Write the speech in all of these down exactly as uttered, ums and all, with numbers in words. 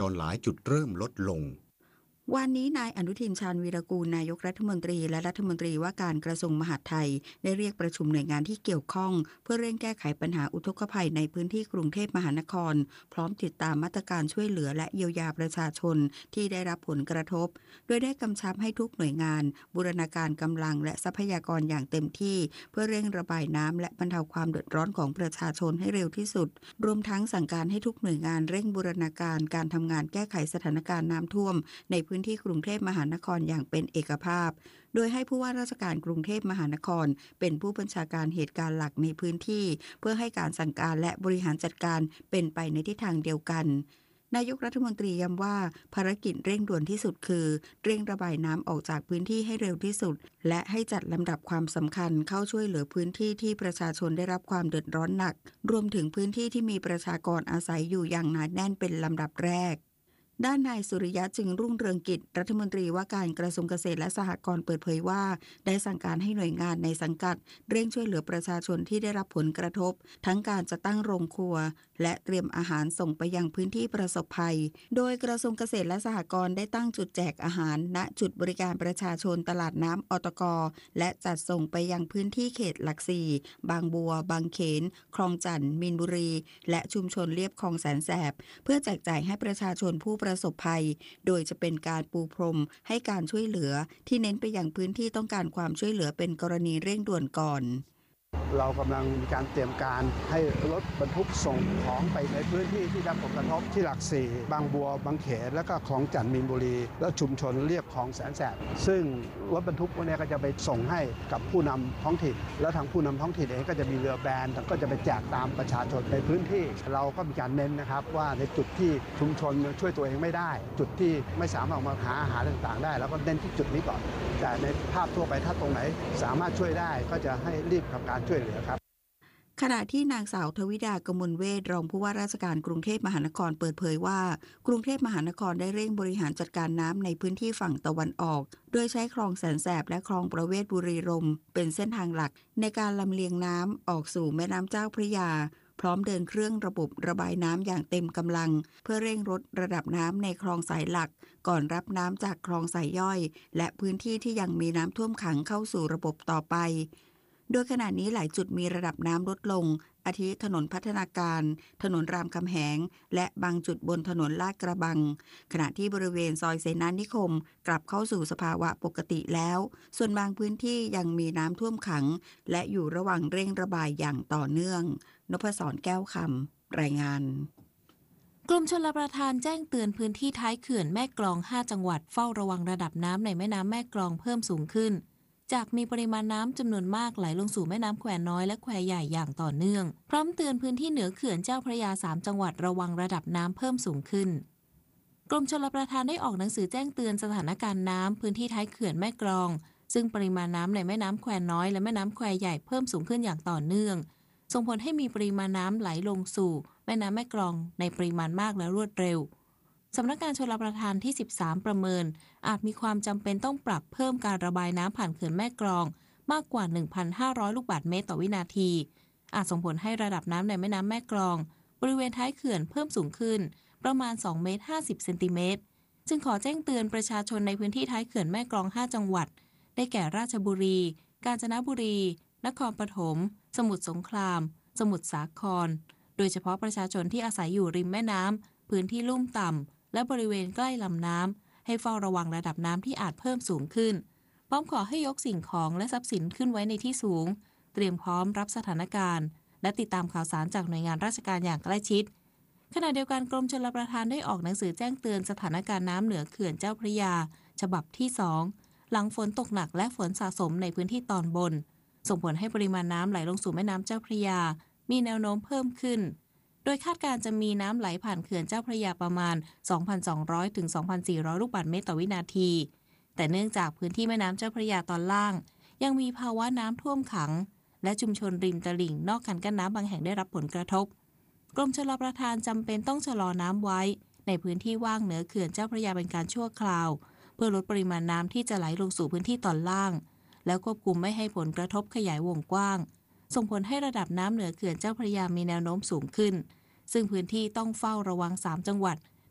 รหลายจุดเริ่มลดลงวันนี้นายอนุทินชาญวีรกูลนายกรัฐมนตรีและรัฐมนตรีว่าการกระทรวงมหาดไทยได้เรียกประชุมหน่วยงานที่เกี่ยวข้องเพื่อเร่งแก้ไขปัญหาอุทกภัยในพื้นที่กรุงเทพมหานครพร้อมติดตามมาตรการช่วยเหลือและเยียวยาประชาชนที่ได้รับผลกระทบโดยได้กำชับให้ทุกหน่วยงานบูรณาการกำลังและทรัพยากรอย่างเต็มที่เพื่อเร่งระบายน้ำและบรรเทาความเดือดร้อนของประชาชนให้เร็วที่สุดรวมทั้งสั่งการให้ทุกหน่วยงานเร่งบูรณาการการทำงานแก้ไขสถานการณ์น้ำท่วมในพื้นที่กรุงเทพมหานครอย่างเป็นเอกภาพโดยให้ผู้ว่าราชการกรุงเทพมหานครเป็นผู้บัญชาการเหตุการณ์หลักในพื้นที่เพื่อให้การสั่งการและบริหารจัดการเป็นไปในทิศทางเดียวกันนายกรัฐมนตรีย้ำว่าภารกิจเร่งด่วนที่สุดคือเร่งระบายน้ำออกจากพื้นที่ให้เร็วที่สุดและให้จัดลำดับความสำคัญเข้าช่วยเหลือพื้นที่ที่ประชาชนได้รับความเดือดร้อนหนักรวมถึงพื้นที่ที่มีประชากรอาศัยอยู่อย่างหนาแน่นเป็นลำดับแรกด้านนายสุริยะจึงรุ่งเรืองกิจรัฐมนตรีว่าการกระทรวงเกษตรและสหกรณ์เปิดเผยว่าได้สั่งการให้หน่วยงานในสังกัดเร่งช่วยเหลือประชาชนที่ได้รับผลกระทบทั้งการจะตั้งโรงครัวและเตรียมอาหารส่งไปยังพื้นที่ประสบภัยโดยกระทรวงเกษตรและสหกรณ์ได้ตั้งจุดแจกอาหารณจุดบริการประชาชนตลาดน้ำอตก.และจัดส่งไปยังพื้นที่เขตหลักสี่บางบัวบางเขนคลองจันทน์มีนบุรีและชุมชนเลียบคลองแสนแสบเพื่อแจกจ่ายให้ประชาชนผู้ประสบภัยโดยจะเป็นการปูพรมให้การช่วยเหลือที่เน้นไปยังพื้นที่ต้องการความช่วยเหลือเป็นกรณีเร่งด่วนก่อนเรากำลังมีการเตรียมการให้รถบรรทุกส่งของไปในพื้นที่ที่ได้รับผลกระทบที่หลักสี่บางบัวบางเขนแล้วก็คลองจันทน์มีนบุรีแล้วชุมชนเรียบคลองแสนแสบซึ่งรถบรรทุกพวกนี้ก็จะไปส่งให้กับผู้นำท้องถิ่นแล้วทางผู้นำท้องถิ่นเองก็จะมีเรือแบนก็จะไปแจกตามประชาชนในพื้นที่เราก็มีการเน้นนะครับว่าในจุดที่ชุมชนช่วยตัวเองไม่ได้จุดที่ไม่สามารถมาหาอาหารต่างๆได้แล้วก็เน้นที่จุดนี้ก่อนแต่ในภาพทั่วไปถ้าตรงไหนสามารถช่วยได้ก็จะให้รีบทำการช่วยเหลือครับขณะที่นางสาวทวิดากมลเวชรองผู้ว่าราชการกรุงเทพมหานครเปิดเผยว่ากรุงเทพมหานครได้เร่งบริหารจัดการน้ำในพื้นที่ฝั่งตะวันออกโดยใช้คลองแสนแสบและคลองประเวศบุรีรมย์เป็นเส้นทางหลักในการลำเลียงน้ำออกสู่แม่น้ำเจ้าพระยาพร้อมเดินเครื่องระบบระบายน้ำอย่างเต็มกำลังเพื่อเร่งลดระดับน้ำในคลองสายหลักก่อนรับน้ำจากคลองสายย่อยและพื้นที่ที่ยังมีน้ำท่วมขังเข้าสู่ระบบต่อไปโดยขณะนี้หลายจุดมีระดับน้ำลดลงอาทิถนนพัฒนาการถนนรามคำแหงและบางจุดบนถนนลาดกระบังขณะที่บริเวณซอยเสนานิคมกลับเข้าสู่สภาวะปกติแล้วส่วนบางพื้นที่ยังมีน้ำท่วมขังและอยู่ระหว่างเร่งระบายอย่างต่อเนื่องนพศรแก้วคำรายงานกรมชลประทานแจ้งเตือนพื้นที่ท้ายเขื่อนแม่กลองห้าจังหวัดเฝ้าระวังระดับน้ำในแม่น้ำแม่กลองเพิ่มสูงขึ้นจากมีปริมาณน้ำจำนวนมากไหลลงสู่แม่น้ำแควน้อยและแควใหญ่อย่างต่อเนื่องพร้อมเตือนพื้นที่เหนือเขื่อนเจ้าพระยาสามจังหวัดระวังระดับน้ำเพิ่มสูงขึ้นกรมชลประทานได้ออกหนังสือแจ้งเตือนสถานการณ์น้ำพื้นที่ท้ายเขื่อนแม่กลองซึ่งปริมาณน้ำในแม่น้ำแควน้อยและแม่น้ำแควใหญ่เพิ่มสูงขึ้นอย่างต่อเนื่องส่งผลให้มีปริมาณน้ำไหลลงสู่แม่น้ำแม่กลองในปริมาณมากและรวดเร็วสำนักงานชลประทานที่สิบสามประเมินอาจมีความจำเป็นต้องปรับเพิ่มการระบายน้ำผ่านเขื่อนแม่กลองมากกว่า หนึ่งพันห้าร้อย ลูกบาศก์เมตรต่อวินาทีอาจส่งผลให้ระดับน้ำในแม่น้ำแม่กลองบริเวณท้ายเขื่อนเพิ่มสูงขึ้นประมาณสองเมตรห้าสิบเซนติเมตรจึงขอแจ้งเตือนประชาชนในพื้นที่ท้ายเขื่อนแม่กลองห้าจังหวัดได้แก่ราชบุรีกาญจนบุรีนครปฐมสมุทรสงครามสมุทรสาครโดยเฉพาะประชาชนที่อาศัยอยู่ริมแม่น้ำพื้นที่ลุ่มต่ำและบริเวณใกล้ลำน้ำให้เฝ้าระวังระดับน้ำที่อาจเพิ่มสูงขึ้นพร้อมขอให้ยกสิ่งของและทรัพย์สินขึ้นไว้ในที่สูงเตรียมพร้อมรับสถานการณ์และติดตามข่าวสารจากหน่วยงานราชการอย่างใกล้ชิดขณะเดียวกันกรมชลประทานได้ออกหนังสือแจ้งเตือนสถานการณ์น้ำเหนือเขื่อนเจ้าพระยาฉบับที่สองหลังฝนตกหนักและฝนสะสมในพื้นที่ตอนบนส่งผลให้ปริมาณน้ำไหลลงสู่แม่น้ำเจ้าพระยามีแนวโน้มเพิ่มขึ้นโดยคาดการจะมีน้ำไหลผ่านเขื่อนเจ้าพระยาประมาณ สองพันสองร้อย ถึง สองพันสี่ร้อย ลูกบาศก์เมตรต่อวินาทีแต่เนื่องจากพื้นที่แม่น้ำเจ้าพระยาตอนล่างยังมีภาวะน้ำท่วมขังและชุมชนริมตลิ่งนอกคันกั้นน้ำบางแห่งได้รับผลกระทบกรมชลประทานจำเป็นต้องชะลอน้ำไว้ในพื้นที่ว่างเหนือเขื่อนเจ้าพระยาเป็นการชั่วคราวเพื่อลดปริมาณน้ำที่จะไหลลงสู่พื้นที่ตอนล่างแล้วควบคุมไม่ให้ผลกระทบขยายวงกว้างส่งผลให้ระดับน้ำเหนือเขื่อนเจ้าพระยามีแนวโน้มสูงขึ้นซึ่งพื้นที่ต้องเฝ้าระวังสามจังหวัด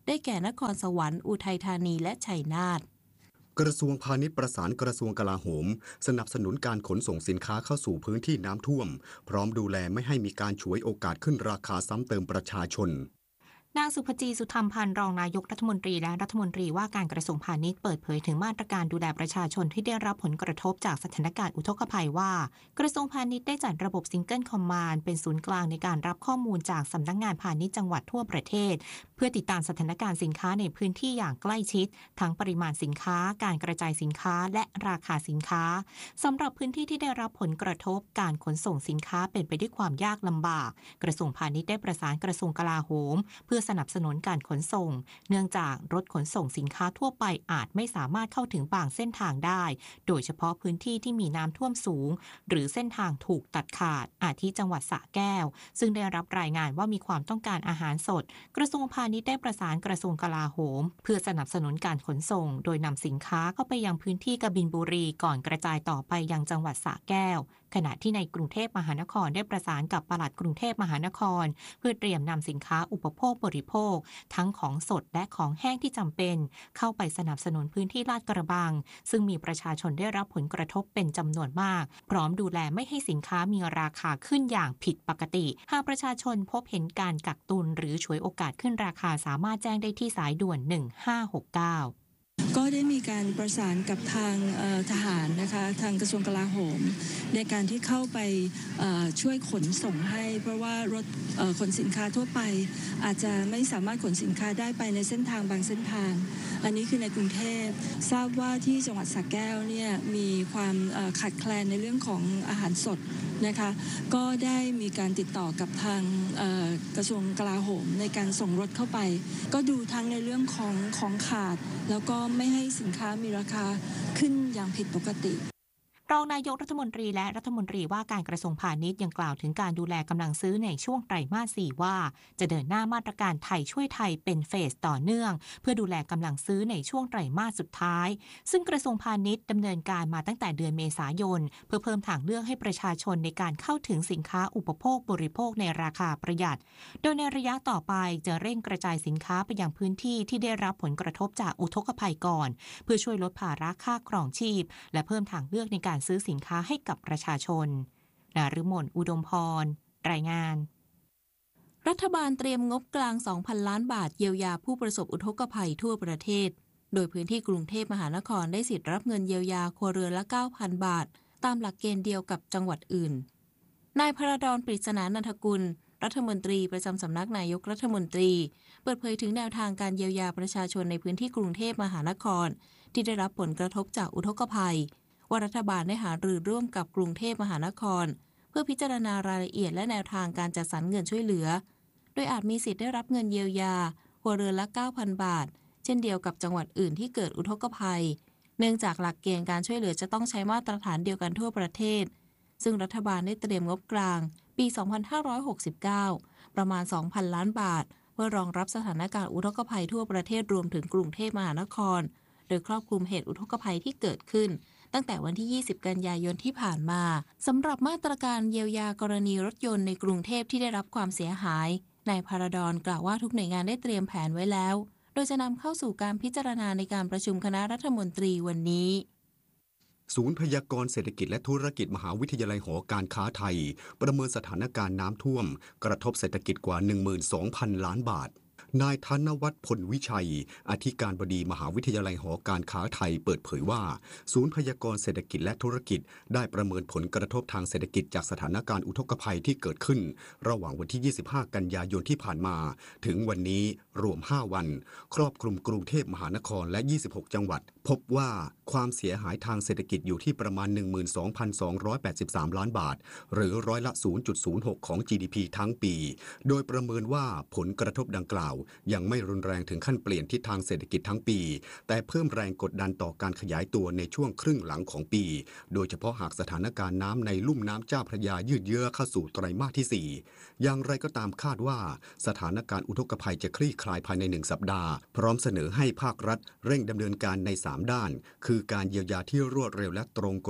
ได้แก่นครสวรรค์อุทัยธานีและชัยนาทกระทรวงพาณิชย์ประสานกระทรวงกลาโหมสนับสนุนการขนส่งสินค้าเข้าสู่พื้นที่น้ำท่วมพร้อมดูแลไม่ให้มีการฉวยโอกาสขึ้นราคาซ้ำเติมประชาชนนางสุภจีสุธรรมพันธ์รองนายกรัฐมนตรีและรัฐมนตรีว่าการกระทรวงพาณิชย์เปิดเผยถึงมาตรการดูแลประชาชนที่ได้รับผลกระทบจากสถานการณ์อุทกภัยว่ากระทรวงพาณิชย์ได้จัดระบบซิงเกิลคอมมานด์เป็นศูนย์กลางในการรับข้อมูลจากสำนักงานพาณิชย์จังหวัดทั่วประเทศเพื่อติดตามสถานการณ์สินค้าในพื้นที่อย่างใกล้ชิดทั้งปริมาณสินค้าการกระจายสินค้าและราคาสินค้าสำหรับพื้นที่ที่ได้รับผลกระทบการขนส่งสินค้าเป็นไปด้วยความยากลำบากกระทรวงพาณิชย์ได้ประสานกระทรวงกลาโหมเพื่อสนับสนุนการขนส่งเนื่องจากรถขนส่งสินค้าทั่วไปอาจไม่สามารถเข้าถึงบางเส้นทางได้โดยเฉพาะพื้นที่ที่มีน้ำท่วมสูงหรือเส้นทางถูกตัดขาดอาทิจังหวัดสระแก้วซึ่งได้รับรายงานว่ามีความต้องการอาหารสดกระทรวงพาณิชย์ได้ประสานกระทรวงกลาโหมเพื่อสนับสนุนการขนส่งโดยนำสินค้าเข้าไปยังพื้นที่กบินบุรีก่อนกระจายต่อไปยังจังหวัดสระแก้วขณะที่ในกรุงเทพมหานครได้ประสานกับปลัดกรุงเทพมหานครเพื่อเตรียมนำสินค้าอุปโภคบริโภคทั้งของสดและของแห้งที่จำเป็นเข้าไปสนับสนุนพื้นที่ลาดกระบังซึ่งมีประชาชนได้รับผลกระทบเป็นจำนวนมากพร้อมดูแลไม่ให้สินค้ามีราคาขึ้นอย่างผิดปกติหากประชาชนพบเห็นการกักตุนหรือฉวยโอกาสขึ้นราคาสามารถแจ้งได้ที่สายด่วนหนึ่งห้าหกเก้าก็ได้มีการประสานกับทางทหารนะคะทางกระทรวงกลาโหมในการที่เข้าไปช่วยขนส่งให้เพราะว่ารถขนสินค้าทั่วไปอาจจะไม่สามารถขนสินค้าได้ไปในเส้นทางบางเส้นทางอันนี้คือในกรุงเทพทราบว่าที่จังหวัดสระแก้วเนี่ยมีความขาดแคลนในเรื่องของอาหารสดนะคะก็ได้มีการติดต่อกับทางกระทรวงกลาโหมในการส่งรถเข้าไปก็ดูทั้งในเรื่องของของขาดแล้วก็ไม่ให้สินค้ามีราคาขึ้นอย่างผิดปกติรองนายกรัฐมนตรีและรัฐมนตรีว่าการกระทรวงพาณิชย์ยังกล่าวถึงการดูแลกำลังซื้อในช่วงไตรมาสสี่ว่าจะเดินหน้ามาตรการไทยช่วยไทยเป็นเฟสต่อเนื่องเพื่อดูแลกำลังซื้อในช่วงไตรมาสสุดท้ายซึ่งกระทรวงพาณิชย์ดำเนินการมาตั้งแต่เดือนเมษายนเพื่อเพิ่มทางเลือกให้ประชาชนในการเข้าถึงสินค้าอุปโภคบริโภคในราคาประหยัดโดยในระยะต่อไปจะเร่งกระจายสินค้าไปยังพื้นที่ที่ได้รับผลกระทบจากอุทกภัยก่อนเพื่อช่วยลดภาระค่าครองชีพและเพิ่มทางเลือกในการซื้อสินค้าให้กับประชาชนนฤมลอุดมพรรายงานรัฐบาลเตรียมงบกลาง สองพัน ล้านบาทเยียวยาผู้ประสบอุทกภัยทั่วประเทศโดยพื้นที่กรุงเทพมหานครได้สิทธิ์รับเงินเยียวยาครัวเรือนละ เก้าพัน บาทตามหลักเกณฑ์เดียวกับจังหวัดอื่นนายพระดร ปริศนานันทกุลรัฐมนตรีประจำสำนักนายกรัฐมนตรีเปิดเผยถึงแนวทางการเยียวยาประชาชนในพื้นที่กรุงเทพมหานครที่ได้รับผลกระทบจากอุทกภัยว่ารัฐบาลได้หารือร่วมกับกรุงเทพมหานครเพื่อพิจารณารายละเอียดและแนวทางการจัดสรรเงินช่วยเหลือโดยอาจมีสิทธิ์ได้รับเงินเยียวยาครัวเรือนละ เก้าพัน บาทเช่นเดียวกับจังหวัดอื่นที่เกิดอุทกภัยเนื่องจากหลักเกณฑ์การช่วยเหลือจะต้องใช้มาตรฐานเดียวกันทั่วประเทศซึ่งรัฐบาลได้เตรียมงบกลางปี สองพันห้าร้อยหกสิบเก้า ประมาณ สองพัน ล้านบาทเพื่อรองรับสถานการณ์อุทกภัยทั่วประเทศรวมถึงกรุงเทพมหานครโดยครอบคลุมเหตุอุทกภัยที่เกิดขึ้นตั้งแต่วันที่ยี่สิบกันยายนที่ผ่านมาสำหรับมาตรการเยียวยากรณีรถยนต์ในกรุงเทพที่ได้รับความเสียหายนายพระดรกล่าวว่าทุกหน่วยงานได้เตรียมแผนไว้แล้วโดยจะนำเข้าสู่การพิจารณาในการประชุมคณะรัฐมนตรีวันนี้ศูนย์พยากรณ์เศรษฐกิจและธุรกิจมหาวิทยาลัยหอการค้าไทยประเมินสถานการณ์น้ำท่วมกระทบเศรษฐกิจกว่า หนึ่งหมื่นสองพัน ล้านบาทนายธนวัฒน์พลวิชัยอธิการบดีมหาวิทยาลัยหอการค้าไทยเปิดเผยว่าศูนย์พยากรณ์เศรษฐกิจและธุรกิจได้ประเมินผลกระทบทางเศรษฐกิจจากสถานการณ์อุทกภัยที่เกิดขึ้นระหว่างวันที่ยี่สิบห้ากันยายนที่ผ่านมาถึงวันนี้รวมห้าวันครอบคลุมกรุงเทพมหานครและยี่สิบหกจังหวัดพบว่าความเสียหายทางเศรษฐกิจอยู่ที่ประมาณ หนึ่งหมื่นสองพันสองร้อยแปดสิบสาม ล้านบาทหรือร้อยละ ศูนย์จุดศูนย์หก ของ จี ดี พี ทั้งปีโดยประเมินว่าผลกระทบดังกล่าวยังไม่รุนแรงถึงขั้นเปลี่ยนทิศทางเศรษฐกิจทั้งปีแต่เพิ่มแรงกดดันต่อการขยายตัวในช่วงครึ่งหลังของปีโดยเฉพาะหากสถานการณ์น้ำในลุ่มน้ำเจ้าพระยายืดเยื้อเข้าสู่ไตรมาสที่สี่อย่างไรก็ตามคาดว่าสถานการณ์อุทกภัยจะคลี่คลายภายในหนึ่งสัปดาห์พร้อมเสนอให้ภาครัฐเร่งดำเนินการในสามด้านคือการเยียวยาที่รวดเร็วและตรงกลุ่ม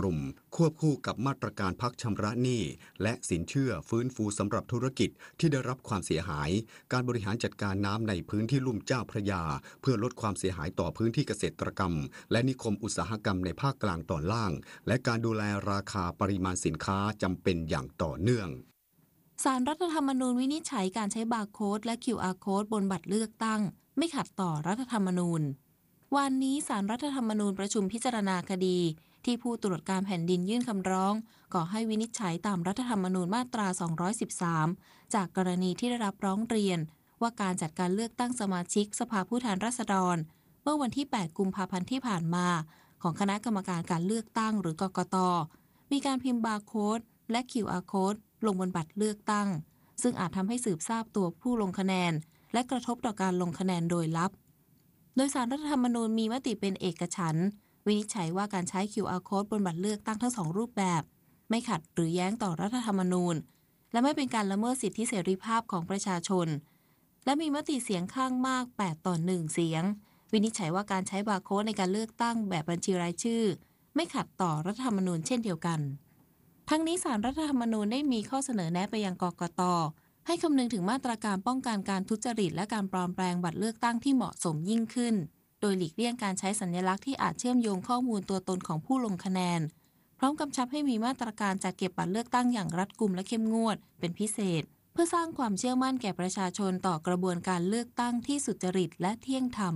ควบคู่กับมาตรการพักชำระหนี้และสินเชื่อฟื้นฟูสำหรับธุรกิจที่ได้รับความเสียหายการบริหารจัดการน้ำในพื้นที่ลุ่มเจ้าพระยาเพื่อลดความเสียหายต่อพื้นที่เกษตรกรรมและนิคมอุตสาหกรรมในภาคกลางตอนล่างและการดูแลราคาปริมาณสินค้าจำเป็นอย่างต่อเนื่องศาลรัฐธรรมนูญวินิจฉัยการใช้บาร์โค้ดและ คิว อาร์ โค้ดบนบัตรเลือกตั้งไม่ขัดต่อรัฐธรรมนูญวันนี้ศาลรัฐธรรมนูญประชุมพิจารณาคดีที่ผู้ตรวจการแผ่นดินยื่นคำร้องขอให้วินิจฉัยตามรัฐธรรมนูญมาตราสองร้อยสิบสามจากกรณีที่ได้รับร้องเรียนว่าการจัดการเลือกตั้งสมาชิกสภาผู้แทนราษฎรเมื่อวันที่แปดกุมภาพันธ์ที่ผ่านมาของคณะกรรมการการเลือกตั้งหรือกกต.มีการพิมพ์บาร์โค้ดและ คิว อาร์ โค้ดลงบนบัตรเลือกตั้งซึ่งอาจทำให้สืบทราบตัวผู้ลงคะแนนและกระทบต่อการลงคะแนนโดยลับโดยศาลรัฐธรรมนูญมีมติเป็นเอกฉันท์วินิจฉัยว่าการใช้ คิว อาร์ Code บนบัตรเลือกตั้งทั้งสองรูปแบบไม่ขัดหรือแย้งต่อรัฐธรรมนูญและไม่เป็นการละเมิดสิทธิเสรีภาพของประชาชนและมีมติเสียงข้างมากแปดต่อหนึ่งเสียงวินิจฉัยว่าการใช้บาร์โค้ดในการเลือกตั้งแบบบัญชีรายชื่อไม่ขัดต่อรัฐธรรมนูญเช่นเดียวกันทั้งนี้ศาลรัฐธรรมนูญได้มีข้อเสนอแนะไปยังกกต.ให้คำนึงถึงมาตรการป้องกันการทุจริตและการปลอมแปลงบัตรเลือกตั้งที่เหมาะสมยิ่งขึ้นโดยหลีกเลี่ยงการใช้สัญลักษณ์ที่อาจเชื่อมโยงข้อมูลตัวตนของผู้ลงคะแนนพร้อมกำชับให้มีมาตรการจัดเก็บบัตรเลือกตั้งอย่างรัดกุมและเข้มงวดเป็นพิเศษเพื่อสร้างความเชื่อมั่นแก่ประชาชนต่อกระบวนการเลือกตั้งที่สุจริตและเที่ยงธรรม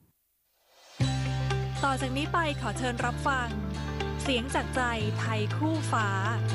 ต่อจากนี้ไปขอเชิญรับฟังเสียงจากใจไทยคู่ฟ้า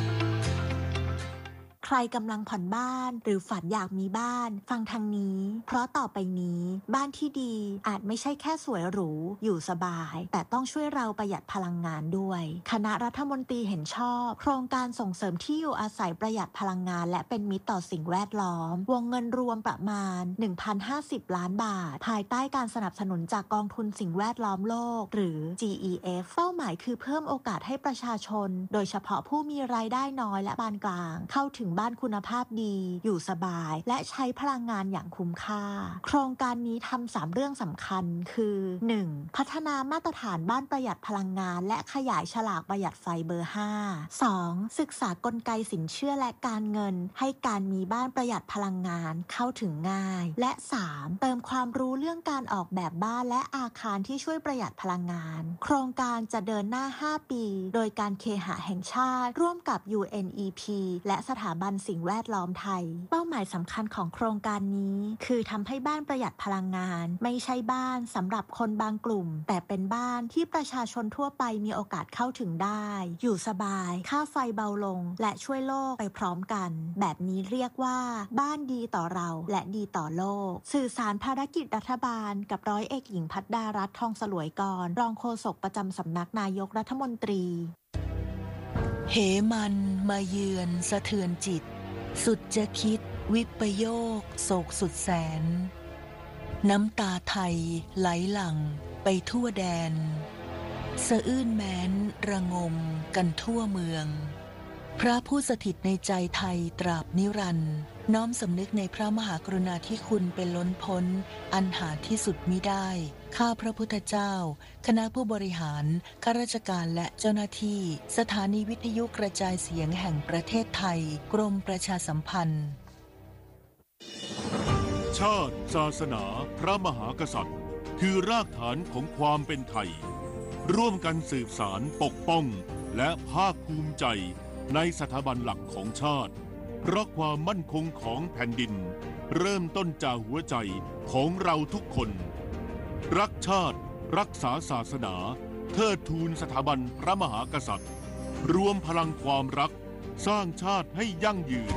ใครกำลังผ่อนบ้านหรือฝันอยากมีบ้านฟังทางนี้เพราะต่อไปนี้บ้านที่ดีอาจไม่ใช่แค่สวยหรูอยู่สบายแต่ต้องช่วยเราประหยัดพลังงานด้วยคณะรัฐมนตรีเห็นชอบโครงการส่งเสริมที่อยู่อาศัยประหยัดพลังงานและเป็นมิตรต่อสิ่งแวดล้อมวงเงินรวมประมาณ หนึ่งพันห้าสิบ ล้านบาทภายใต้การสนับสนุนจากกองทุนสิ่งแวดล้อมโลกหรือ จี อี เอฟ เป้าหมายคือเพิ่มโอกาสให้ประชาชนโดยเฉพาะผู้มีรายได้น้อยและปานกลางเข้าถึงบ้านคุณภาพดีอยู่สบายและใช้พลังงานอย่างคุ้มค่าโครงการนี้ทำสามเรื่องสำคัญคือ หนึ่ง พัฒนามาตรฐานบ้านประหยัดพลังงานและขยายฉลากประหยัดไฟเบอร์ ห้า สอง ศึกษากลไกสินเชื่อและการเงินให้การมีบ้านประหยัดพลังงานเข้าถึงง่ายและ สาม เติมความรู้เรื่องการออกแบบบ้านและอาคารที่ช่วยประหยัดพลังงานโครงการจะเดินหน้าห้าปีโดยการเคหะแห่งชาติร่วมกับ ยู เอ็น อี พี และสถาบันสิ่งแวดล้อมไทยเป้าหมายสำคัญของโครงการนี้คือทำให้บ้านประหยัดพลังงานไม่ใช่บ้านสำหรับคนบางกลุ่มแต่เป็นบ้านที่ประชาชนทั่วไปมีโอกาสเข้าถึงได้อยู่สบายค่าไฟเบาลงและช่วยโลกไปพร้อมกันแบบนี้เรียกว่าบ้านดีต่อเราและดีต่อโลกสื่อสารภารกิจรัฐบาลกับร้อยเอกหญิงภัทรดารัตน์ทองสลวยกรรองโฆษกประจำสำนักนายกรัฐมนตรีเหมันมาเยือนสะเทือนจิตสุดจะคิดวิปโยคโศกสุดแสนน้ำตาไทยไหลหลั่งไปทั่วแดนสะอื้นแม้นระงมกันทั่วเมืองพระผู้สถิตในใจไทยตราบนิรันดร์น้อมสำนึกในพระมหากรุณาธิคุณเป็นล้นพ้นอันหาที่สุดมิได้ข้าพระพุทธเจ้าคณะผู้บริหารข้าราชการและเจ้าหน้าที่สถานีวิทยุกระจายเสียงแห่งประเทศไทยกรมประชาสัมพันธ์ชาติศาสนาพระมหากษัตริย์คือรากฐานของความเป็นไทยร่วมกันสืบสานปกป้องและภาคภูมิใจในสถาบันหลักของชาติเพราะความมั่นคงของแผ่นดินเริ่มต้นจากหัวใจของเราทุกคนรักชาติรักษาศาสนาเทิดทูนสถาบันพระมหากษัตริย์รวมพลังความรักสร้างชาติให้ยั่งยืน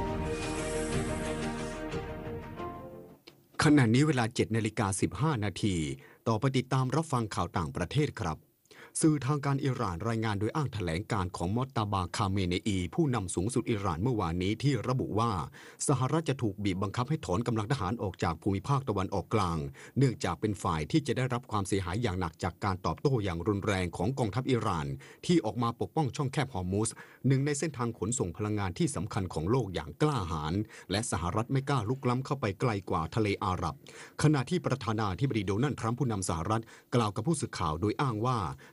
ขณะนี้เวลา เจ็ดนาฬิกาสิบห้า นาทีต่อไปติดตามรับฟังข่าวต่างประเทศครับสื่อทางการอิหร่านรายงานโดยอ้างแถลงการของมอตตาบาคาเมเนอีผู้นำสูงสุดอิหร่านเมื่อวานนี้ที่ระบุว่าสหรัฐจะถูกบีบบังคับให้ถอนกำลังทหารออกจากภูมิภาคตะวันออกกลางเนื่องจากเป็นฝ่ายที่จะได้รับความเสียหายอย่างหนักจากการตอบโต้อย่างรุนแรงของกองทัพอิหร่านที่ออกมาปกป้องช่องแคบฮอร์มุสหนึ่งในเส้นทางขนส่งพลังงานที่สำคัญของโลกอย่างกล้าหาญและสหรัฐไม่กล้าลุกล้ำเข้าไปไกลกว่าทะเลอาหรับขณะที่ประธานาธิบดีโดนัลด์ทรัมป์ผู้นำสหรัฐกล่าวกับผู้สื่อข่าวโดยอ้างว่า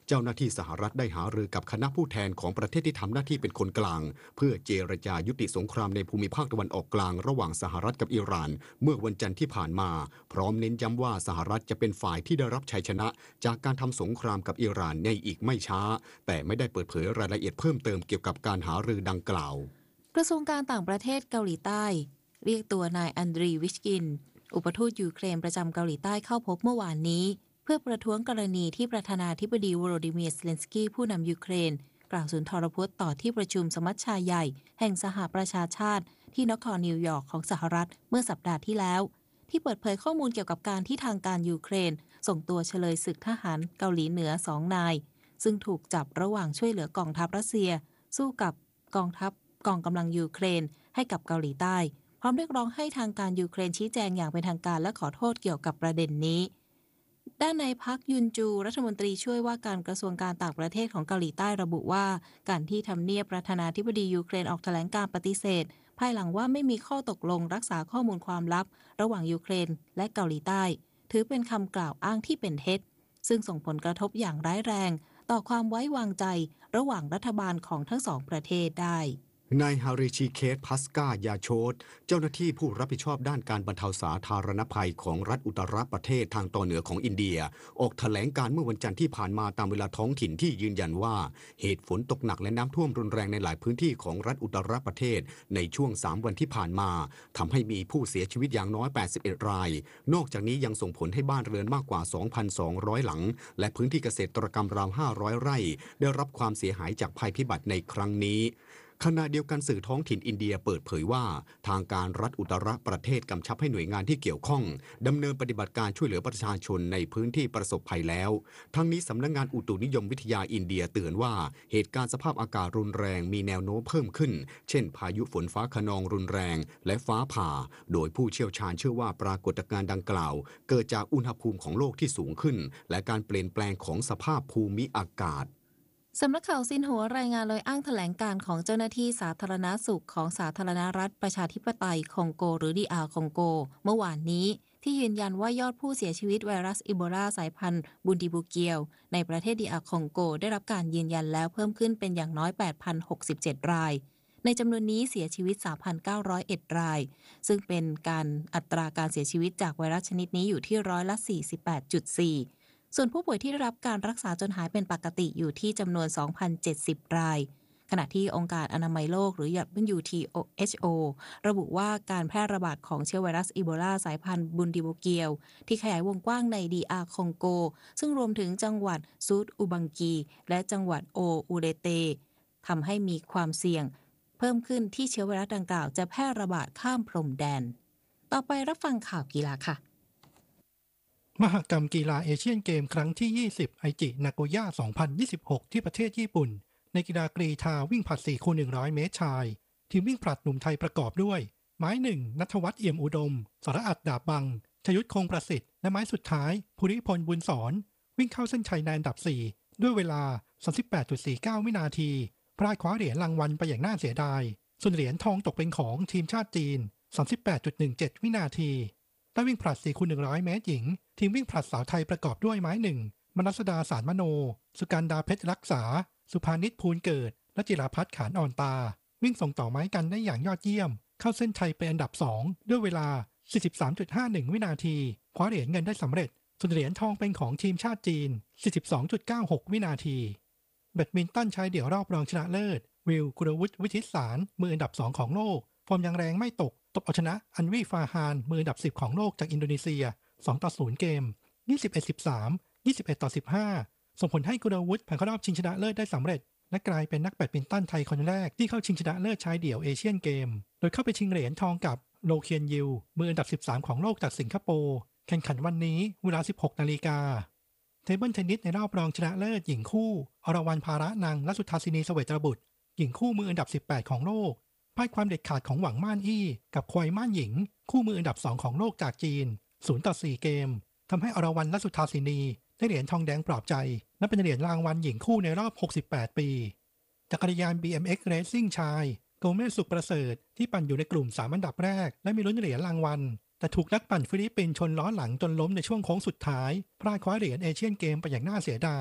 เจ้าหน้าที่สหรัฐได้หารือกับคณะผู้แทนของประเทศที่ทำหน้าที่เป็นคนกลางเพื่อเจรจายุติสงครามในภูมิภาคตะวันออกกลางระหว่างสหรัฐกับอิหร่านเมื่อวันจันทร์ที่ผ่านมาพร้อมเน้นย้ำว่าสหรัฐจะเป็นฝ่ายที่ได้รับชัยชนะจากการทำสงครามกับอิหร่านในอีกไม่ช้าแต่ไม่ได้เปิดเผยรายละเอียดเพิ่มเติมเกี่ยวกับการหารือดังกล่าวกระทรวงการต่างประเทศเกาหลีใต้เรียกตัวนายอันดรีวิชกินอุปทูตยูเครนประจำเกาหลีใต้เข้าพบเมื่อวานนี้เพื่อประท้วงกรณีที่ประธานาธิบดีโวโลดิเมียร์ เซเลนสกี้ผู้นำยูเครนกล่าวสุนทรพจน์ต่อที่ประชุมสมัชชาใหญ่แห่งสหประชาชาติที่นครนิวยอร์กของสหรัฐเมื่อสัปดาห์ที่แล้วที่เปิดเผยข้อมูลเกี่ยวกับการที่ทางการยูเครนส่งตัวเฉลยศึกทหารเกาหลีเหนือสองนายซึ่งถูกจับระหว่างช่วยเหลือกองทัพรัสเซียสู้กับกองทัพกองกำลังยูเครนให้กับเกาหลีใต้พร้อมเรียกร้องให้ทางการยูเครนชี้แจงอย่างเป็นทางการและขอโทษเกี่ยวกับประเด็นนี้ด้านนายพักยุนจูรัฐมนตรีช่วยว่าการกระทรวงการต่างประเทศของเกาหลีใต้ระบุว่าการที่ทำเนียบประธานาธิบดียูเครนออกแถลงการปฏิเสธภายหลังว่าไม่มีข้อตกลงรักษาข้อมูลความลับระหว่างยูเครนและเกาหลีใต้ถือเป็นคำกล่าวอ้างที่เป็นเท็จซึ่งส่งผลกระทบอย่างร้ายแรงต่อความไว้วางใจระหว่างรัฐบาลของทั้งสองประเทศได้นายฮาริชิเคสพัสกายาโชตเจ้าหน้าที่ผู้รับผิดชอบด้านการบรรเทาสาธารณภัยของรัฐอุตรประเทศทางตอนเหนือของอินเดียออกแถลงการเมื่อวันจันทร์ที่ผ่านมาตามเวลาท้องถิ่นที่ยืนยันว่าเหตุฝนตกหนักและน้ำท่วมรุนแรงในหลายพื้นที่ของรัฐอุตรประเทศในช่วงสามวันที่ผ่านมาทำให้มีผู้เสียชีวิตอย่างน้อยแปดสิบเอ็ดรายนอกจากนี้ยังส่งผลให้บ้านเรือนมากกว่า สองพันสองร้อย หลังและพื้นที่เกษตรกรรมราวห้าร้อยไร่ได้รับความเสียหายจากภัยพิบัติในครั้งนี้ขณะเดียวกันสื่อท้องถิ่นอินเดียเปิดเผยว่าทางการรัฐอุตรประเทศกำชับให้หน่วยงานที่เกี่ยวข้องดำเนินปฏิบัติการช่วยเหลือประชาชนในพื้นที่ประสบภัยแล้วทั้งนี้สำนักงานอุตุนิยมวิทยาอินเดียเตือนว่าเหตุการณ์สภาพอากาศรุนแรงมีแนวโน้มเพิ่มขึ้นเช่นพายุฝนฟ้าคะนองรุนแรงและฟ้าผ่าโดยผู้เชี่ยวชาญเชื่อว่าปรากฏการณ์ดังกล่าวเกิดจากอุณหภูมิของโลกที่สูงขึ้นและการเปลี่ยนแปลงของสภาพภูมิอากาศสำนักข่าวซินหัวรายงานโดยอ้างแถลงการของเจ้าหน้าที่สาธารณสุขของสาธารณรัฐประชาธิปไตยคองโกหรือ ดี อาร์ คองโกเมื่อวานนี้ที่ยืนยันว่ายอดผู้เสียชีวิตไวรัสอีโบลาสายพันธุ์บุนดิบูเกียวในประเทศ ดี อาร์ คองโกได้รับการยืนยันแล้วเพิ่มขึ้นเป็นอย่างน้อย แปดพันหกสิบเจ็ด รายในจำนวนนี้เสียชีวิต สามพันเก้าร้อยเอ็ด รายซึ่งเป็นการอัตราการเสียชีวิตจากไวรัสชนิดนี้อยู่ที่ร้อยละ สี่สิบแปดจุดสี่ส่วนผู้ป่วยที่ได้รับการรักษาจนหายเป็นปกติอยู่ที่จำนวน สองพันเจ็ดสิบ รายขณะที่องค์การอนามัยโลกหรือ ดับเบิลยู ที เอช โอ ระบุว่าการแพร่ระบาดของเชื้อไวรัสอีโบลาสายพันธุ์บุนดิบูเกียวที่ขยายวงกว้างใน ดี อาร์ คองโกซึ่งรวมถึงจังหวัดซูดอุบังกีและจังหวัดโออูเรเตทำให้มีความเสี่ยงเพิ่มขึ้นที่เชื้อไวรัสดังกล่าวจะแพร่ระบาดข้ามพรมแดนต่อไปรับฟังข่าวกีฬาค่ะมหกรรมกีฬาเอเชียนเกมครั้งที่ยี่สิบไอจินาโกย่าสองพันยี่สิบหกที่ประเทศญี่ปุ่นในกีฬากรีฑาวิ่งผลัด สี่คูณหนึ่งร้อย เมตรชายทีมวิ่งผลัดหนุ่มไทยประกอบด้วยไม้หนึ่งณัฐวัฒน์เอี่ยมอุดมสรอัดดาบบังชยุทธคงประสิทธิ์และไม้สุดท้ายภูริพลบุญสอนวิ่งเข้าเส้นชัยในอันดับสี่ด้วยเวลา สามสิบแปดจุดสี่เก้า วินาทีพลาดคว้าเหรียญรางวัลไปอย่างน่าเสียดายส่วนเหรียญทองตกเป็นของทีมชาติจีน สามสิบแปดจุดหนึ่งเจ็ด วินาทีด้านวิ่งผลัด สี่คูณหนึ่งร้อย เมตรหญิงทีมวิ่งผลัดสาวไทยประกอบด้วยไม้หนึ่งมนัสดาสารมโนสุกันดาเพชรรักษาสุภานิชภูลเกิดและจิราพัฒน์ขานอ่อนตาวิ่งส่งต่อไม้กันได้อย่างยอดเยี่ยมเข้าเส้นชัยเป็นอันดับสองด้วยเวลา สี่สิบสามจุดห้าหนึ่ง วินาทีคว้าเหรียญเงินได้สำเร็จส่วนเหรียญทองเป็นของทีมชาติจีน สี่สิบสองจุดเก้าหก วินาทีแบดมินตันชายเดี่ยวรอบรองชนะเลิศวิลกุลวุฒิวิชิตสารมืออันดับสองของโลกฟอร์มยังแรงไม่ตกตบเอาชนะอันวีฟาฮานมืออันดับสิบของโลกจากอินโดนีเซียสองต่อศูนย์เกม ยี่สิบเอ็ด สิบสาม ยี่สิบเอ็ดต่อสิบห้าส่งผลให้กุลวุฒิผ่านเข้ารอบชิงชนะเลิศได้สำเร็จและกลายเป็นนักแบดมินตันไทยคนแรกที่เข้าชิงชนะเลิศชายเดี่ยวเอเชียนเกมโดยเข้าไปชิงเหรียญทองกับโลเคียนยิวมืออันดับสิบสามของโลกจากสิงคโปร์แข่งขันวันนี้เวลา สิบหกนาฬิกาเทเบิลเทนนิสในรอบรองชนะเลิศหญิงคู่อรวรรณภาระนังและสุทธาสินีเสวตบุตรหญิงคู่มืออันดับสิบแปดของโลกพ่ายความเด็ดขาดของหวังม่านอี้กับควายม่านหญิงคู่มืออันดับสองของโลกจากจีนศูนย์ต่อสี่เกมทำให้อรวรรณและสุทธาสินีได้เหรียญทองแดงปลอบใจและเป็นเหรียญรางวัลหญิงคู่ในรอบหกสิบแปดปีจักรยาน บี เอ็ม เอ็กซ์ Racing ชายโกเมสสุขประเสริฐที่ปั่นอยู่ในกลุ่มสามอันดับแรกและมีลุ้นเหรียญรางวัลแต่ถูกนักปั่นฟิลิปปินส์ชนล้อหลังจนล้มในช่วงโค้งสุดท้ายพลาดคว้าเหรียญเอเชียนเกมไปอย่างน่าเสียดาย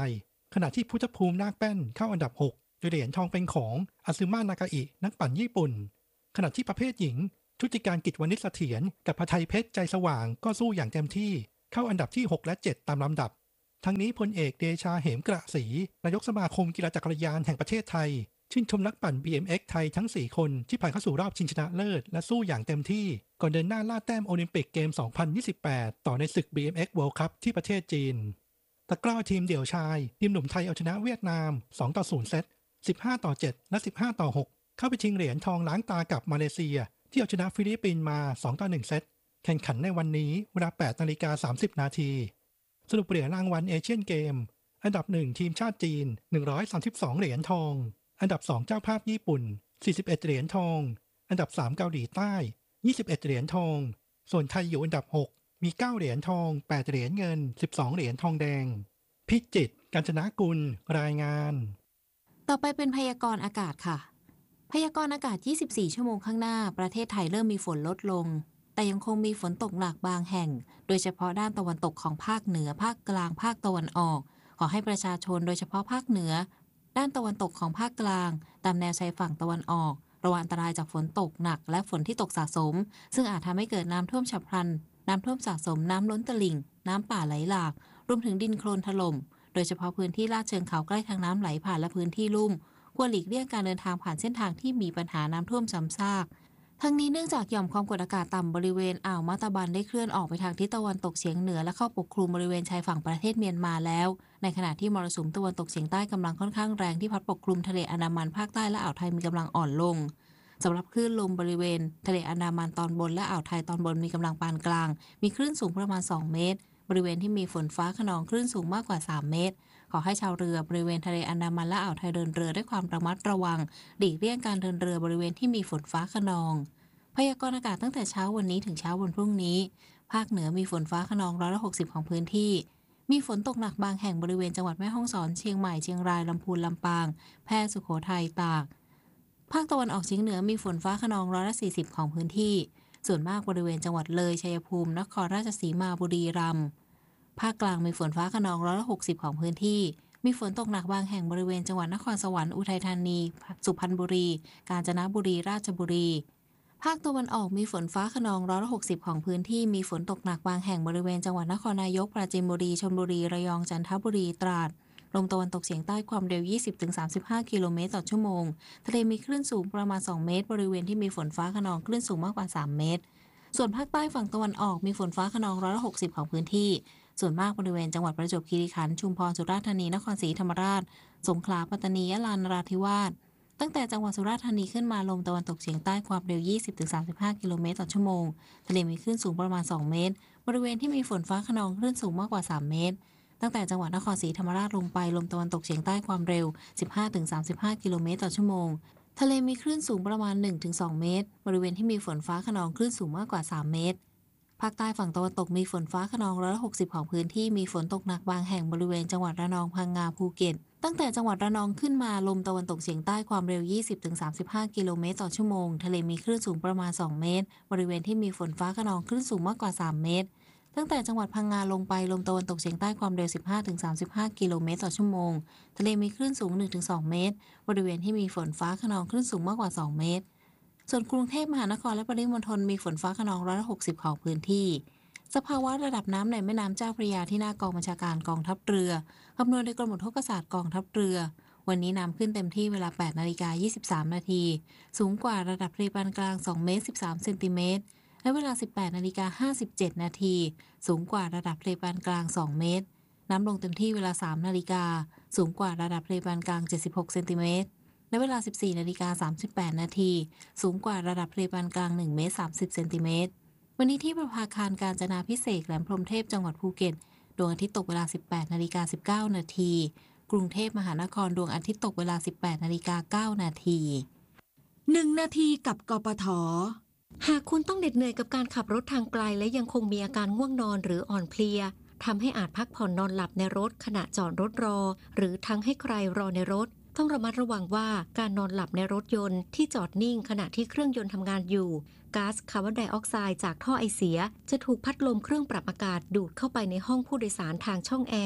ขณะที่พุทธภูมินาคแป้นเข้าอันดับหกโดยเหรียญทองเป็นของอาซึมะนากาอินักปั่นญี่ปุ่นขณะที่ประเภทหญิงชุติการกิจวณิชเสถียรกับพไทยเพชรใจสว่างก็สู้อย่างเต็มที่เข้าอันดับที่หกและเจ็ดตามลำดับทั้งนี้พลเอกเดชาเหมกระศรีนายกสมาคมกีฬาจักรยานแห่งประเทศไทยชื่นชมนักปั่น บี เอ็ม เอ็กซ์ ไทยทั้งสี่คนที่ผ่านเข้าสู่รอบชิงชนะเลิศและสู้อย่างเต็มที่ก่อนเดินหน้าล่าแต้มโอลิมปิกเกม สองพันยี่สิบแปด ต่อในศึก บี เอ็ม เอ็กซ์ World Cup ที่ประเทศจีนตะกร้อทีมเดี่ยวชายทีมหนุ่มไทยเอาชนะเวียดนาม สองต่อศูนย์ เซต สิบห้าต่อเจ็ด และ สิบห้าต่อหก เข้าไปชิงเหรียญทองล้างตากับมาเลเซียที่เอาชนะฟิลิปปินส์มา สองต่อหนึ่ง เซตแข่งขันในวันนี้เวลา แปดนาฬิกาสามสิบ นาทีสรุปเหรียญรางวัลเอเชียนเกมอันดับหนึ่งทีมชาติจีนหนึ่งร้อยสามสิบสองเหรียญทองอันดับสองเจ้าภาพญี่ปุ่นสี่สิบเอ็ดเหรียญทองอันดับสามเกาหลีใต้ยี่สิบเอ็ดเหรียญทองส่วนไทยอยู่อันดับหกมีเก้าเหรียญทองแปดเหรียญเงินสิบสองเหรียญทองแดงพิจิตรกาญจนกุลรายงานต่อไปเป็นพยากรณ์อากาศค่ะพยากรณ์อากาศยี่สิบสี่ชั่วโมงข้างหน้าประเทศไทยเริ่มมีฝนลดลงแต่ยังคงมีฝนตกหนักบางแห่งโดยเฉพาะด้านตะวันตกของภาคเหนือภาคกลางภาคตะวันออกขอให้ประชาชนโดยเฉพาะภาคเหนือด้านตะวันตกของภาคกลางตามแนวชายฝั่งตะวันออกระวังอันตรายจากฝนตกหนักและฝนที่ตกสะสมซึ่งอาจทำให้เกิดน้ำท่วมฉับพลันน้ำท่วมสะสมน้ำล้นตลิ่งน้ำป่าไหลหลากรวมถึงดินโคลนถล่มโดยเฉพาะพื้นที่ลาดเชิงเขาใกล้ทางน้ำไหลผ่านและพื้นที่ลุ่มควรหลีกเลี่ยงการเดินทางผ่านเส้นทางที่มีปัญหาน้ำท่วมซ้ำซากทั้งนี้เนื่องจากหย่อมความกดอากาศต่ำบริเวณอ่าวมาตาบันได้เคลื่อนออกไปทางทิศตะวันตกเฉียงเหนือและเข้าปกคลุมบริเวณชายฝั่งประเทศเมียนมาแล้วในขณะที่มรสุมตะวันตกเฉียงใต้กำลังค่อนข้างแรงที่พัดปกคลุมทะเลอันดามันภาคใต้และอ่าวไทยมีกำลังอ่อนลงสำหรับคลื่นลมบริเวณทะเลอันดามันตอนบนและอ่าวไทยตอนบนมีกำลังปานกลางมีคลื่นสูงประมาณสองเมตรบริเวณที่มีฝนฟ้าคะนองคลื่นสูงมากกว่าสามเมตรขอให้ชาวเรือบริเวณทะเลอันดามันและอ่าวไทยเดินเรือด้วยความระมัดระวังหลีกเลี่ยงการเดินเรือบริเวณที่มีฝนฟ้าคะนองพยากรณ์อากาศตั้งแต่เช้าวันนี้ถึงเช้าวันพรุ่งนี้ภาคเหนือมีฝนฟ้าคะนองร้อยละหกสิบของพื้นที่มีฝนตกหนักบางแห่งบริเวณจังหวัดแม่ฮ่องสอนเชียงใหม่เชียงรายลำพูนลำปางแพร่สุโขทัยตากภาคตะวันออกเฉียงเหนือมีฝนฟ้าคะนองร้อยละสี่สิบของพื้นที่ส่วนมากบริเวณจังหวัดเลยชัยภูมินครราชสีมาบุรีรัมย์ภาคกลางมีฝนฟ้าคะนองร้อยละหกสิบของพื้นที่มีฝนตกหนักบางแห่งบริเวณจังหวัดนครสวรรค์อุทัยธานีสุพรรณบุรีกาญจนบุรีราชบุรีภาคตะวันออกมีฝนฟ้าคะนองร้อยละหกสิบของพื้นที่มีฝนตกหนักบางแห่งบริเวณจังหวัดนครนายกปราจีนบุรีชลบุรีระยองจันทบุรีตราดลมตะวันตกเฉียงใต้ความเร็ว ยี่สิบถึงสามสิบห้า กิโลเมตรต่อชั่วโมงทะเลมีคลื่นสูงประมาณสองเมตรบริเวณที่มีฝนฟ้าคะนองคลื่นสูงมากกว่าสามเมตรส่วนภาคใต้ฝั่งตะวันออกมีฝนฟ้าคะนองร้อยละหกสิบของพื้นที่ส่วนมากบริเวณจังหวัดประจวบคีรีขันธ์ชุมพรสุราษฎร์ธานีนครศรีธรรมราชสงขลาปัตตานียะลานราธิวาสตั้งแต่จังหวัดสุราษฎร์ธานีขึ้นมาลมตะวันตกเฉียงใต้ความเร็ว ยี่สิบถึงสามสิบห้า กิโลเมตรต่อชั่วโมงทะเลมีคลื่นสูงประมาณสองเมตรบริเวณที่มีฝนฟ้าคะนองคลื่นสูงมากกว่าสามเมตรตั้งแต่จังหวัดนครศรีธรรมราชลงไปลมตะวันตกเฉียงใต้ความเร็ว สิบห้าถึงสามสิบห้า กิโลเมตรต่อชั่วโมงทะเลมีคลื่นสูงประมาณ หนึ่งถึงสอง เมตรบริเวณที่มีฝนฟ้าคะนองคลื่นสูงมากกว่าสามเมตรภาคใต้ฝั่งตะวันตกมีฝนฟ้าคะนองร้อยละหกสิบของพื้นที่มีฝนตกหนักบางแห่งบริเวณจังหวัดระนองพังงาภูเก็ตตั้งแต่จังหวัดระนองขึ้นมาลมตะวันตกเฉียงใต้ความเร็ว ยี่สิบถึงสามสิบห้า กิโลเมตรต่อชั่วโมงทะเลมีคลื่นสูงประมาณสองเมตรบริเวณที่มีฝนฟ้าคะนองคลื่นสูงมากกว่าสามเมตรตั้งแต่จังหวัดพังงาลงไปลมตะวันตกเฉียงใต้ความเร็ว สิบห้าถึงสามสิบห้า กิโลเมตรต่อชั่วโมงทะเลมีคลื่นสูง หนึ่งถึงสอง เมตรบริเวณที่มีฝนฟ้าคะนองคลื่นสูงมากกว่าสองเมตรส่วนกรุงเทพมหานครและปริมณฑลมีฝนฟ้าคะนองร้อยละหกสิบของพื้นที่สภาวะระดับน้ำในแม่น้ำเจ้าพระยาที่หน้ากองบัญชาการกองทัพเรือคำนวณโดยกรมอุทกศาสตร์กองทัพเรือวันนี้น้ำขึ้นเต็มที่เวลา แปดนาฬิกายี่สิบสาม นาทีสูงกว่าระดับทะเลปานกลางสองเมตรสิบสามเซนติเมตรและเวลา สิบแปดนาฬิกาห้าสิบเจ็ด นาทีสูงกว่าระดับทะเลปานกลางสองเมตรน้ำลงเต็มที่เวลา สามนาฬิกาสูงกว่าระดับทะเลปานกลางเจ็ดสิบหกเซนติเมตรและเวลา สิบสี่นาฬิกาสามสิบแปด นาทีสูงกว่าระดับทะเลปานกลางหนึ่งเมตรสามสิบเซนติเมตรวันนี้ที่ประภาคารกาญจนาภิเษกแหลมพรหมเทพจังหวัดภูเก็ตดวงอาทิตย์ตกเวลา สิบแปดนาฬิกาสิบเก้า นาทีกรุงเทพมหานครดวงอาทิตย์ตกเวลา สิบแปดนาฬิกาเก้า นาทีหนึ่งนาทีกับกปท.หากคุณต้องเหน็ดเหนื่อยกับการขับรถทางไกลและยังคงมีอาการง่วงนอนหรืออ่อนเพลียทำให้อาจพักผ่อนนอนหลับในรถขณะจอดรถรอหรือทั้งให้ใครรอในรถต้องระมัดระวังว่าการนอนหลับในรถยนต์ที่จอดนิ่งขณะที่เครื่องยนต์ทำงานอยู่ก๊าซคาร์บอนไดออกไซด์จากท่อไอเสียจะถูกพัดลมเครื่องปรับอากาศดูดเข้าไปในห้องผู้โดยสารทางช่องแอร์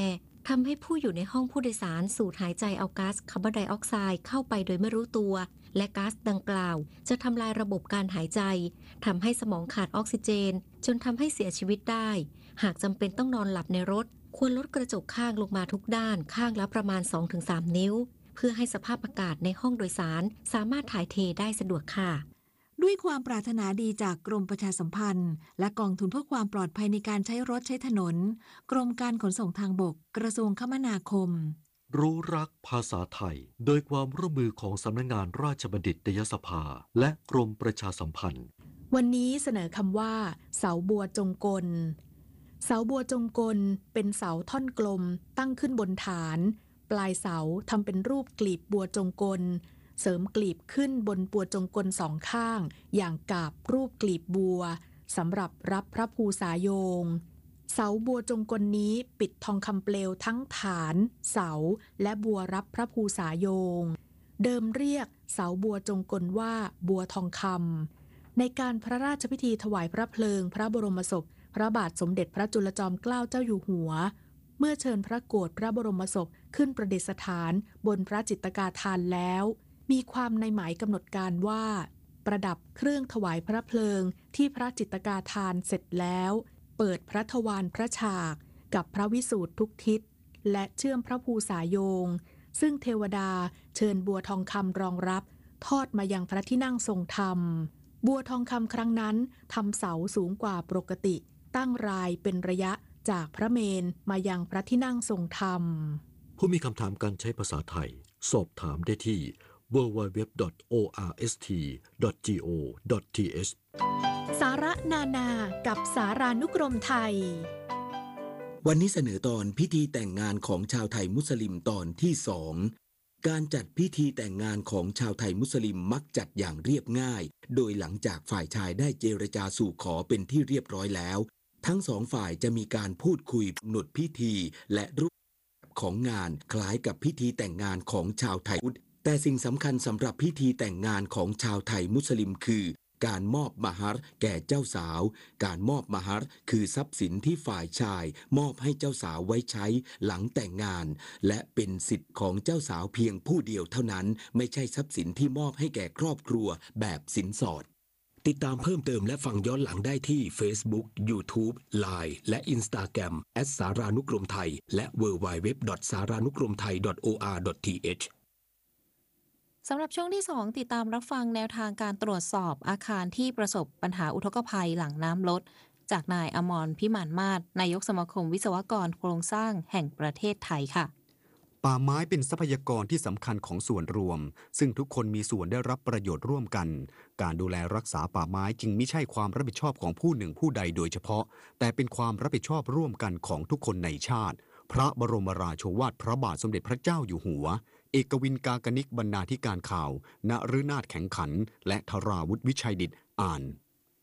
ทำให้ผู้อยู่ในห้องผู้โดยสารสูดหายใจเอาก๊าซคาร์บอนไดออกไซด์เข้าไปโดยไม่รู้ตัวและก๊าซดังกล่าวจะทำลายระบบการหายใจทำให้สมองขาดออกซิเจนจนทำให้เสียชีวิตได้หากจำเป็นต้องนอนหลับในรถควรลดกระจกข้างลงมาทุกด้านข้างละประมาณ สองถึงสาม นิ้วเพื่อให้สภาพอากาศในห้องโดยสารสามารถถ่ายเทได้สะดวกค่ะด้วยความปรารถนาดีจากกรมประชาสัมพันธ์และกองทุนเพื่อความปลอดภัยในการใช้รถใช้ถนนกรมการขนส่งทางบกกระทรวงคมนาคมรู้รักภาษาไทยโดยความร่วมมือของสำนักงานราชบัณฑิตยสภาและกรมประชาสัมพันธ์วันนี้เสนอคำว่าเสาบัวจงกลเสาบัวจงกลเป็นเสาท่อนกลมตั้งขึ้นบนฐานปลายเสาทำเป็นรูปกลีบบัวจงกลเสริมกลีบขึ้นบนบัวจงกลสองข้างอย่างกาบรูปกลีบบัวสำหรับรับพระภูษาโยงเสาบัวจงกลนี้ปิดทองคำเปลวทั้งฐานเสาและบัวรับพระภูษาโยงเดิมเรียกเสาบัวจงกลว่าบัวทองคำในการพระราชพิธีถวายพระเพลิงพระบรมศพพระบาทสมเด็จพระจุลจอมเกล้าเจ้าอยู่หัวเมื่อเชิญพระโกรธพระบรมศพขึ้นประดิษฐานบนพระจิตกาธานแล้วมีความในหมายกำหนดการว่าประดับเครื่องถวายพระเพลิงที่พระจิตกาธานเสร็จแล้วเปิดพระทวารพระฉากกับพระวิสูตรทุกทิศและเชื่อมพระภูษาโยงซึ่งเทวดาเชิญบัวทองคำรองรับทอดมายังพระที่นั่งทรงธรรมบัวทองคำครั้งนั้นทำเสาสูงกว่าปกติตั้งรายเป็นระยะจากพระเมรุมายังพระที่นั่งทรงธรรมผู้มีคำถามการใช้ภาษาไทยสอบถามได้ที่ ดับเบิลยู ดับเบิลยู ดับเบิลยู ดอท โอ อาร์ เอส ที ดอท จี โอ ดอท ที เอชสาระนานากับสารานุกรมไทยวันนี้เสนอตอนพิธีแต่งงานของชาวไทยมุสลิมตอนที่สองการจัดพิธีแต่งงานของชาวไทยมุสลิมมักจัดอย่างเรียบง่ายโดยหลังจากฝ่ายชายได้เจรจาสู่ขอเป็นที่เรียบร้อยแล้วทั้งสองฝ่ายจะมีการพูดคุยกำหนดพิธีและรูปแบบของงานคล้ายกับพิธีแต่งงานของชาวไทยแต่สิ่งสำคัญสำหรับพิธีแต่งงานของชาวไทยมุสลิมคือการมอบมะฮัรแก่เจ้าสาวการมอบมะฮัรคือทรัพย์สินที่ฝ่ายชายมอบให้เจ้าสาวไว้ใช้หลังแต่งงานและเป็นสิทธิ์ของเจ้าสาวเพียงผู้เดียวเท่านั้นไม่ใช่ทรัพย์สินที่มอบให้แก่ครอบครัวแบบสินสอดติดตามเพิ่มเติมและฟังย้อนหลังได้ที่ Facebook YouTube ไลน์ และ Instagram แอท สารานุกรมไทยและ ดับเบิลยู ดับเบิลยู ดับเบิลยู ดอท สารานุกรมไทย ดอท โอ อาร์ ดอท ที เอชสำหรับช่วงที่สองติดตามรับฟังแนวทางการตรวจสอบอาคารที่ประสบปัญหาอุทกภัยหลังน้ำลดจากนายอมรพิมานมาศนายกสมาคมวิศวกรโครงสร้างแห่งประเทศไทยค่ะป่าไม้เป็นทรัพยากรที่สำคัญของส่วนรวมซึ่งทุกคนมีส่วนได้รับประโยชน์ร่วมกันการดูแลรักษาป่าไม้จึงไม่ใช่ความรับผิดชอบของผู้หนึ่งผู้ใดโดยเฉพาะแต่เป็นความรับผิดชอบร่วมกันของทุกคนในชาติพระบรมราโชวาทพระบาทสมเด็จพระเจ้าอยู่หัวเอกวินกากนิกบรรณาธิการข่าวนฤนาถแข็งขันและธราวุฒิวิชัยดิษฐ์อ่าน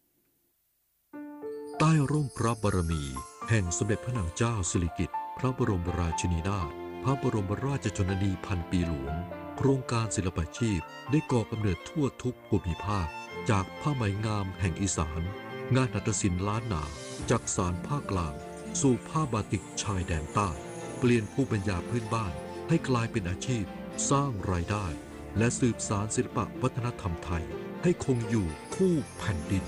ใต้ร่มพระบารมีแห่งสมเด็จพระนางเจ้าสิริกิติ์พระบรมราชินีนาถพระบรมราชชนนีพันปีหลวงโครงการศิลปาชีพได้ก่อกำเนิดทั่วทุกภูมิภาคจากผ้าไหมงามแห่งอีสานงานหัตถศิลป์ล้านนาจากสารภาคกลางสู่ผ้าบาติกชายแดนใต้เปลี่ยนภูมิปัญญาพื้นบ้านให้กลายเป็นอาชีพสร้างรายได้และสืบสานศิลปวัฒนธรรมไทยให้คงอยู่คู่แผ่นดิน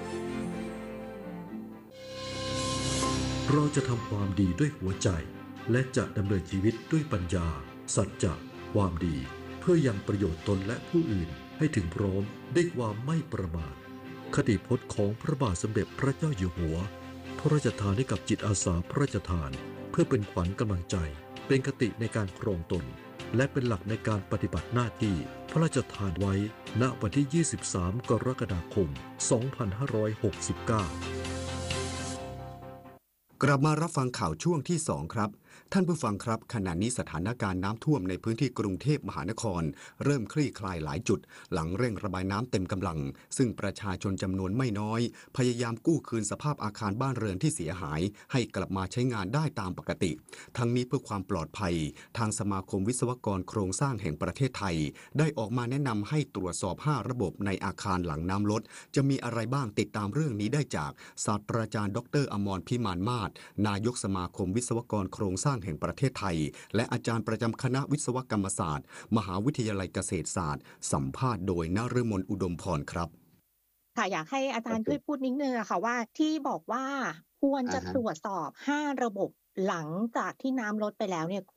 เราจะทำความดีด้วยหัวใจและจะดำเนินชีวิตด้วยปัญญาสัจจะความดีเพื่อยังประโยชน์ตนและผู้อื่นให้ถึงพร้อมด้วยความไม่ประมาทคติพจน์ของพระบาทสมเด็จพระเจ้าอยู่หัวพระราชทานให้กับจิตอาสาพระราชทานเพื่อเป็นขวัญกำลังใจเป็นคติในการครองตนและเป็นหลักในการปฏิบัติหน้าที่พระราชทานไว้ณวันที่ยี่สิบสามกรกฎาคมสองพันห้าร้อยหกสิบเก้ากลับมารับฟังข่าวช่วงที่สองครับท่านผู้ฟังครับขณะนี้สถานการณ์น้ำท่วมในพื้นที่กรุงเทพมหานครเริ่มคลี่คลายหลายจุดหลังเร่งระบายน้ำเต็มกำลังซึ่งประชาชนจำนวนไม่น้อยพยายามกู้คืนสภาพอาคารบ้านเรือนที่เสียหายให้กลับมาใช้งานได้ตามปกติทั้งนี้เพื่อความปลอดภัยทางสมาคมวิศวกรโครงสร้างแห่งประเทศไทยได้ออกมาแนะนำให้ตรวจสอบห้าระบบในอาคารหลังน้ำลดจะมีอะไรบ้างติดตามเรื่องนี้ได้จากศาสตราจารย์ดรอมรพิมานมาศนายกสมาคมวิศวกรโครงสร้างร้างแห่งประเทศไทยและอาจารย์ประจำคณะวิศวกรรมศาสตร์มหาวิทยาลัยเกษตรศาสตร์สัมภาษณ์โดยนฤมลอุดมพรครับค่ะอยากให้อาจารย์ช่วยพูดนิดนึงอะค่ะว่าที่บอกว่าควรจะตรวจสอบห้าระบบหลังจากที่น้ำลดไปแล้วเนี่ย